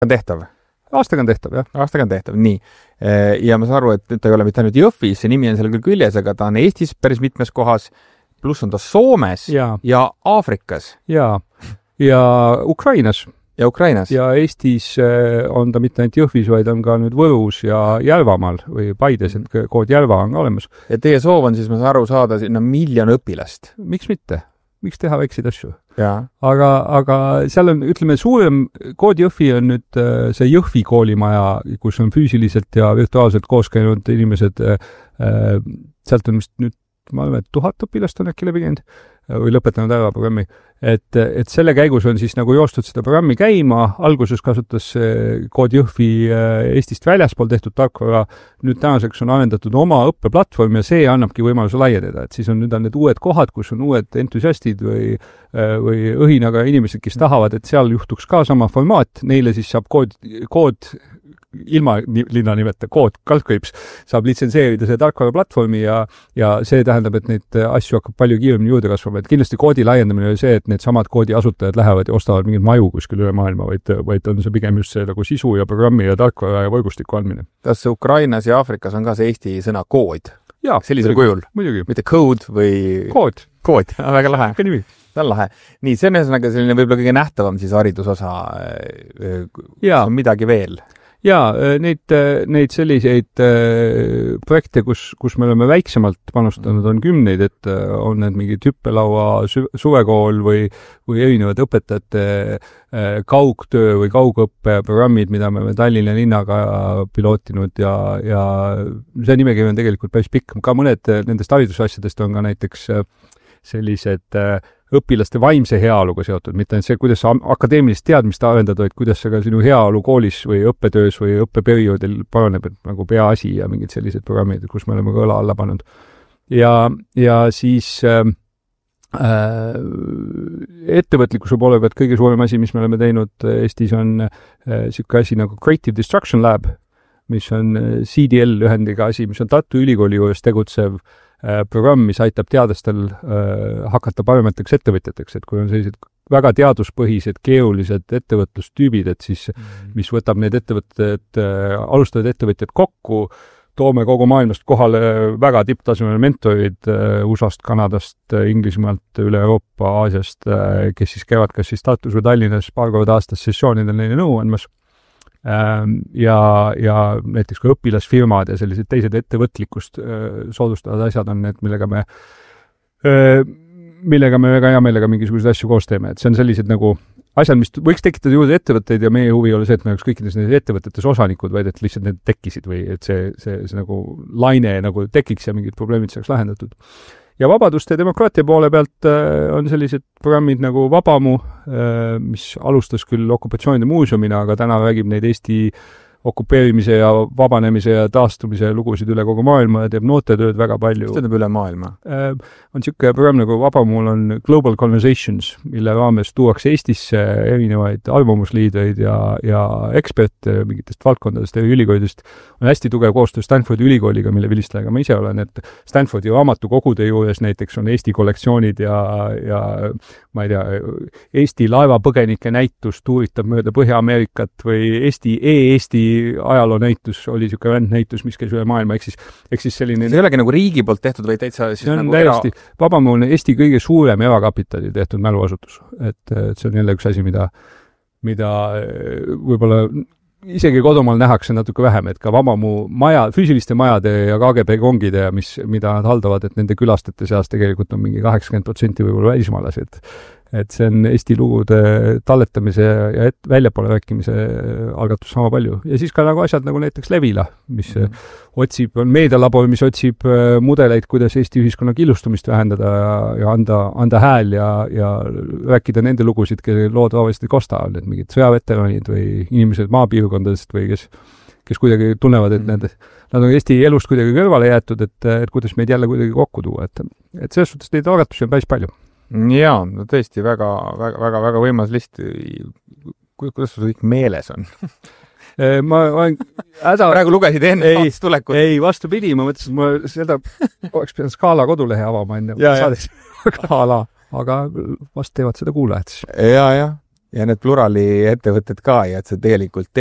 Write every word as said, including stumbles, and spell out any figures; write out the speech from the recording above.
on tehtav? Aastaga on tehtav, jah. Aastaga on tehtav, nii. Ja ma saan aru, et ta ei ole mitte ainult Jõhvis, see nimi on seal küll küljes, aga ta on Eestis päris mitmes kohas, pluss on ta Soomes ja, ja Aafrikas. Ja, ja Ukrainas. Ja Ukrainas. Ja Eestis on ta mitte ainult Jõhvis, vaid on ka nüüd Võrus ja Jälvamaal või Paides, et kood Jälva on ka olemas. Ja teie soov on siis, ma saan aru, saada sinna miljon õpilast. Miks mitte? Miks teha väikseid asju? Ja. Aga, aga seal on, ütleme, suurem kood Jõhvi on nüüd see Jõhvi koolimaja, kus on füüsiliselt ja virtuaalselt koos käinud inimesed. Sealt on vist nüüd, ma arvan, et tuhat õpilast on äkki läbi käinud või lõpetanud ära programmi. Et, et selle käigus on siis nagu joostud seda programmi käima. Alguses kasutas kood Jõhvi Eestist väljaspool tehtud tarkvara. Nüüd tänaseks on arendatud oma õppeplatvorm ja see annabki võimaluse laieneda. Et siis on nüüd on need uued kohad, kus on uued entusiastid või, või õhinaga inimesed, kes tahavad, et seal juhtuks ka sama formaat. Neile siis saab kood, kood ilma linna nimeta, kood, kaltkriips, saab litsenseerida see tarkvara platvormi ja, ja see tähendab, et neid asju hakkab palju kiiremini juurde kasvama. Et kindlasti koodi laiendamine oli see, et need samad koodi asutajad lähevad ja ostavad mingid maju kuskil üle maailma, vaid, vaid on see pigem just see nagu sisu ja programmi ja tarkvara ja võrgustiku andmine. Kas Ukrainas ja Aafrikas on ka see eesti sõna kood? Jaa, sellisel kujul? Muidugi. Mitte code või... Kood. Kood, väga lahe. Ka nimi. See on lahe. Nii, see on ühesõnaga selline võib-olla kõige nähtavam siis haridusosa. Jaa. On midagi veel? Jaa, neid, neid selliseid projekte, kus, kus me oleme väiksemalt panustanud, on kümneid, et on need mingi hüppelaua suvekool või, või erinevad õpetajate kaugtöö või kaugõppeprogrammid, mida me oleme Tallinna linnaga pilootinud ja, ja see nimekiri on tegelikult päris pikk. Ka mõned nendest haridusasjadest on ka näiteks sellised õpilaste vaimse heaoluga seotud, mitte ainult see, kuidas sa akadeemilist teadmist arendada, vaid kuidas see ka sinu heaolu koolis või õppetöös või õppeperioodil paraneb, et nagu peaasi ja mingid sellised programmid, kus me oleme kõla alla pannud. Ja, ja siis äh, ettevõtlikkuse poole pealt kõige suurem asi, mis me oleme teinud Eestis, on äh, siuke asi nagu Creative Destruction Lab, mis on C D L ühendiga asi, mis on Tartu Ülikooli juures tegutsev programm, mis aitab teadlastel äh, hakata paremateks ettevõtjateks, et kui on sellised väga teaduspõhised, keerulised ettevõtlustüübid, et siis, mm. mis võtab need ettevõtted, äh, alustavad ettevõtjad kokku, toome kogu maailmast kohale väga tipptasemel mentorid äh, U S A-st, Kanadast, Inglismaalt, üle Euroopa, Aasiast, äh, kes siis käivad kas siis Tartus või Tallinnas paar korda aastas sessioonidel neile nõu andmas. Ja, ja näiteks ka õpilasfirmad ja sellised teised ettevõtlikkust soodustavad asjad on need, millega me, millega me väga hea meelega mingisuguseid asju koos teeme. Et see on sellised nagu asjad, mis võiks tekitada juurde ettevõtteid ja meie huvi oli see, et me oleks kõikides nendes ettevõtetes osanikud, vaid et lihtsalt need tekkisid või et see, see, see nagu laine nagu tekiks ja mingid probleemid saaks lahendatud. Ja vabaduste ja demokraatia poole pealt on sellised programmid nagu Vabamu, mis alustas küll okupatsioonide muuseumina, aga täna räägib neid Eesti okupeerimise ja vabanemise ja taastumise lugusid üle kogu maailma ja teeb noortetööd väga palju. Mis teeb üle maailma? On siuke programm nagu Vabamul on Global Conversations, mille raames tuuakse Eestisse erinevaid arvamusliidreid ja, ja eksperte mingitest valdkondadest ja ülikoolidest. On hästi tugev koostöö Stanfordi ülikooliga, mille vilistajaga ma ise olen, et Stanfordi raamatukogude juures näiteks on Eesti kollektsioonid ja, ja ma ei tea, Eesti laevapõgenike näitus tuuritab mööda Põhja-Ameerikat või Eesti e-Eesti ajaloo näitus oli siuke näitus, mis käis üle maailma, ehk siis, ehk siis selline... See ei olegi nagu riigi poolt tehtud või täitsa siis see on nagu täiesti era... Vabamu on Eesti kõige suurem erakapitali tehtud mäluasutus. Et, et see on jälle üks asi, mida, mida võib-olla isegi kodumaal nähakse natuke vähem, et ka Vabamu maja, füüsiliste majade ja K G B kongide, mis, mida nad haldavad, et nende külastajate seas tegelikult on mingi kaheksakümmend protsenti võib-olla välismaalasi, et et see on Eesti lugude talletamise ja et, väljapoole rääkimise algatus sama palju. Ja siis ka nagu asjad nagu näiteks Levila, mis mm. otsib, on meedialabor, mis otsib mudeleid, kuidas Eesti ühiskonna killustumist vähendada ja, ja anda, anda hääl ja, ja rääkida nende lugusid, kelle lood tavaliselt ei kosta, on need mingid sõjaveteranid või inimesed maapiirkondadest või kes, kes kuidagi tunnevad, et mm. need, nad on Eesti elust kuidagi kõrvale jäetud, et, et kuidas meid jälle kuidagi kokku tuua. Et, et selles suhtes neid algatusi on päris palju. Jaa, no tõesti väga, väga, väga, väga võimas list. Kuidas sul kõik meeles on? ma olen häda... Praegu lugesid enne ei, tulekut. Ei, vastupidi, ma mõtlesin, et ma seda oleks pidanud Skaala kodulehe avama enne ja, saades. Skaala, aga vast teevad seda kuulajad. Ja, ja. ja need Plurali ettevõtted ka ja et see tegelikult